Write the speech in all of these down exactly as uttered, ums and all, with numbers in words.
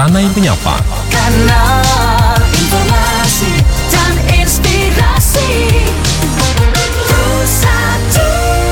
Ranai Menyapa. Kanal informasi dan inspirasi Bersatu.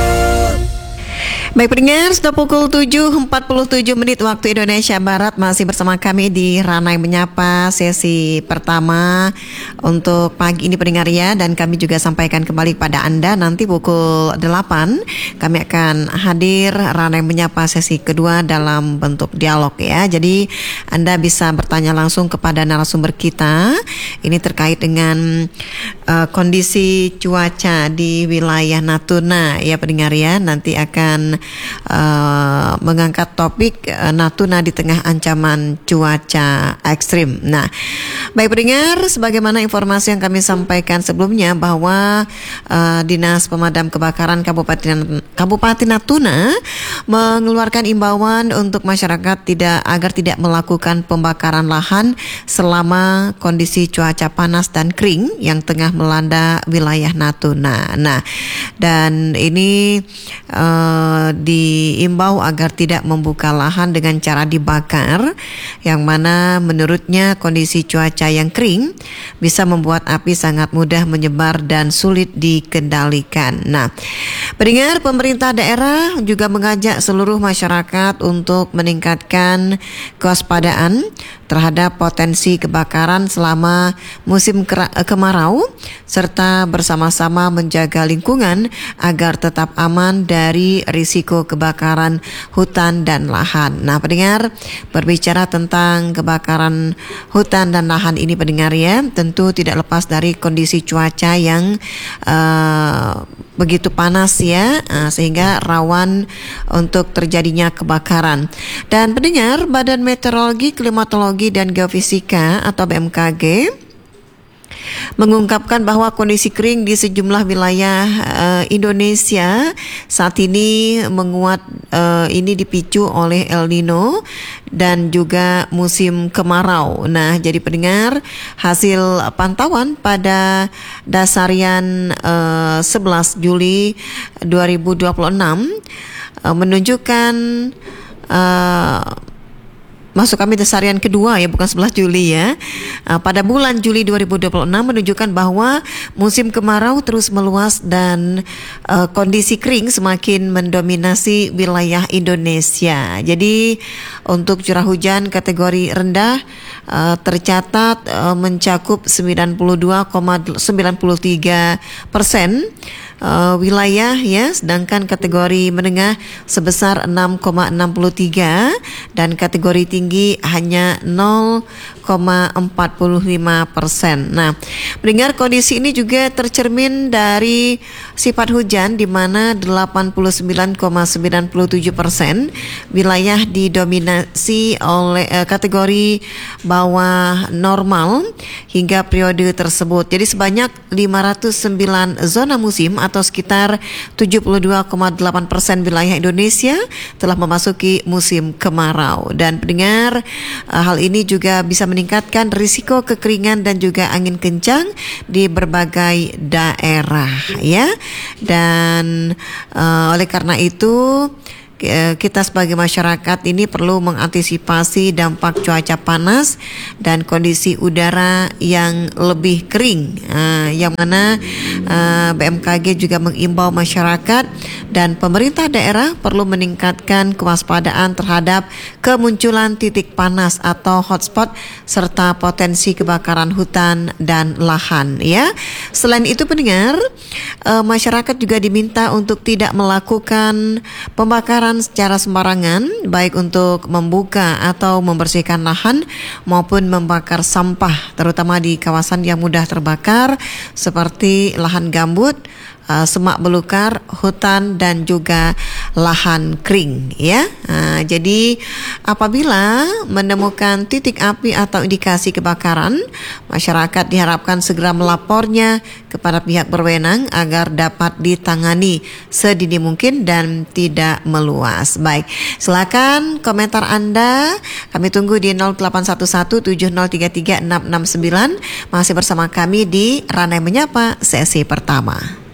Baik pendengar, sudah pukul tujuh empat puluh tujuh menit waktu Indonesia Barat. Masih bersama kami di Ranai Menyapa sesi pertama untuk pagi ini pendengar ya. Dan kami juga sampaikan kembali kepada Anda nanti pukul delapan kami akan hadir Ranai Menyapa sesi kedua dalam bentuk dialog ya. Jadi Anda bisa bertanya langsung kepada narasumber kita. Ini terkait dengan uh, kondisi cuaca di wilayah Natuna ya pendengar ya. Nanti akan Uh, mengangkat topik uh, Natuna di tengah ancaman cuaca ekstrim. Nah, baik pendengar, sebagaimana informasi yang kami sampaikan sebelumnya bahwa uh, Dinas Pemadam Kebakaran Kabupaten Kabupaten Natuna mengeluarkan imbauan untuk masyarakat tidak agar tidak melakukan pembakaran lahan selama kondisi cuaca panas dan kering yang tengah melanda wilayah Natuna. Nah, dan ini uh, diimbau agar tidak membuka lahan dengan cara dibakar, yang mana menurutnya kondisi cuaca yang kering bisa membuat api sangat mudah menyebar dan sulit dikendalikan. Nah, pendengar, pemerintah daerah juga mengajak seluruh masyarakat untuk meningkatkan kewaspadaan terhadap potensi kebakaran selama musim kemarau serta bersama-sama menjaga lingkungan agar tetap aman dari risiko kebakaran hutan dan lahan. Nah, pendengar, berbicara tentang kebakaran hutan dan lahan ini pendengar ya, tentu tidak lepas dari kondisi cuaca yang uh, begitu panas ya, uh, sehingga rawan untuk terjadinya kebakaran. Dan pendengar, Badan Meteorologi, Klimatologi dan Geofisika atau B M K G mengungkapkan bahwa kondisi kering di sejumlah wilayah uh, Indonesia saat ini menguat. Uh, ini dipicu oleh El Nino dan juga musim kemarau. Nah, jadi pendengar, hasil pantauan pada dasarian uh, sebelas Juli dua ribu dua puluh enam uh, menunjukkan uh, Masuk kami dasarian kedua ya, bukan sebelas Juli ya. Uh, pada bulan Juli dua ribu dua puluh enam menunjukkan bahwa musim kemarau terus meluas dan uh, kondisi kering semakin mendominasi wilayah Indonesia. Jadi untuk curah hujan kategori rendah uh, tercatat uh, mencakup sembilan puluh dua koma sembilan tiga persen uh, wilayah ya, sedangkan kategori menengah sebesar enam koma enam tiga dan kategori tinggi tinggi hanya nol koma empat lima persen. Nah, mendengar kondisi ini juga tercermin dari sifat hujan di mana delapan puluh sembilan koma sembilan tujuh persen wilayah didominasi oleh eh, kategori bawah normal hingga periode tersebut. Jadi sebanyak lima ratus sembilan zona musim atau sekitar tujuh puluh dua koma delapan persen wilayah Indonesia telah memasuki musim kemarau. Dan pendengar, hal ini juga bisa meningkatkan risiko kekeringan dan juga angin kencang di berbagai daerah ya. Dan uh, oleh karena itu kita sebagai masyarakat ini perlu mengantisipasi dampak cuaca panas dan kondisi udara yang lebih kering, uh, yang mana uh, B M K G juga mengimbau masyarakat dan pemerintah daerah perlu meningkatkan kewaspadaan terhadap kemunculan titik panas atau hotspot serta potensi kebakaran hutan dan lahan ya. Selain itu pendengar, uh, masyarakat juga diminta untuk tidak melakukan pembakaran secara sembarangan, baik untuk membuka atau membersihkan lahan maupun membakar sampah, terutama di kawasan yang mudah terbakar seperti lahan gambut, uh, semak belukar, hutan dan juga lahan kering ya. Nah, jadi apabila menemukan titik api atau indikasi kebakaran, masyarakat diharapkan segera melapornya kepada pihak berwenang agar dapat ditangani sedini mungkin dan tidak meluas. Baik, silakan komentar Anda, kami tunggu di nol delapan satu satu tujuh nol tiga tiga enam enam sembilan. Masih bersama kami di Ranai Menyapa sesi pertama.